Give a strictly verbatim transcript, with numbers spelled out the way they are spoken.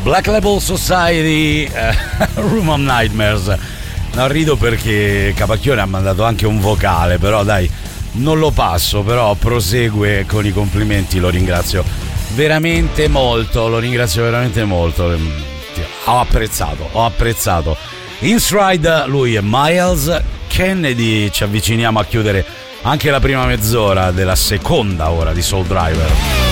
Black Label Society, eh, Room of Nightmares. No, rido perché Capacchione ha mandato anche un vocale, però dai, non lo passo, però prosegue con i complimenti, lo ringrazio veramente molto, lo ringrazio veramente molto. Ho apprezzato, ho apprezzato. Inside, lui è Miles Kennedy. Ci avviciniamo a chiudere anche la prima mezz'ora della seconda ora di Soul Driver.